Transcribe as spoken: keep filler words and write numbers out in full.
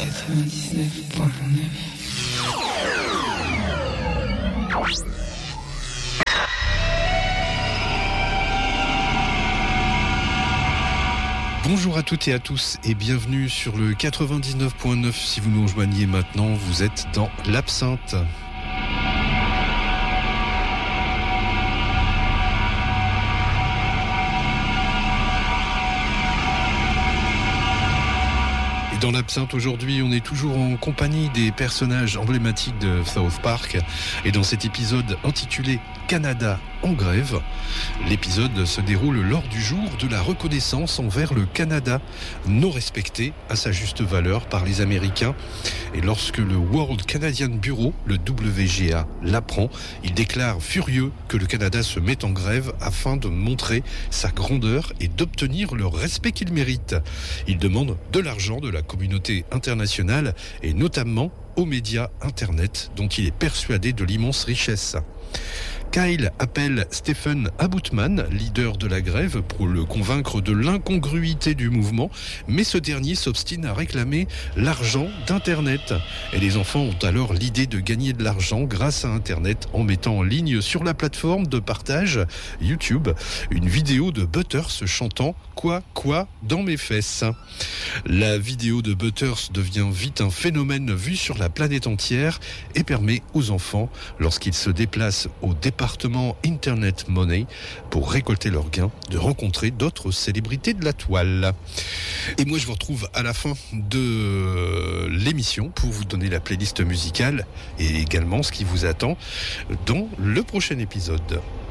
quatre-vingt-dix-neuf virgule neuf. Bonjour à toutes et à tous et bienvenue sur le quatre-vingt-dix-neuf virgule neuf. Si vous nous rejoignez maintenant, vous êtes dans l'Absinthe. Dans l'Absinthe, aujourd'hui, on est toujours en compagnie des personnages emblématiques de South Park. Et dans cet épisode intitulé « Canada en grève », l'épisode se déroule lors du jour de la reconnaissance envers le Canada, non respecté à sa juste valeur par les Américains. Et lorsque le World Canadian Bureau, le W G A, l'apprend, il déclare furieux que le Canada se met en grève afin de montrer sa grandeur et d'obtenir le respect qu'il mérite. Il demande de l'argent de la communauté internationale et notamment aux médias Internet dont il est persuadé de l'immense richesse. Kyle appelle Stephen Aboutman, leader de la grève, pour le convaincre de l'incongruité du mouvement, mais ce dernier s'obstine à réclamer l'argent d'Internet. Et les enfants ont alors l'idée de gagner de l'argent grâce à Internet en mettant en ligne sur la plateforme de partage YouTube une vidéo de Butters chantant « Quoi, quoi, dans mes fesses ». La vidéo de Butters devient vite un phénomène vu sur la planète entière et permet aux enfants, lorsqu'ils se déplacent au département Internet Money pour récolter leurs gains, de rencontrer d'autres célébrités de la toile. Et moi je vous retrouve à la fin de l'émission pour vous donner la playlist musicale et également ce qui vous attend dans le prochain épisode.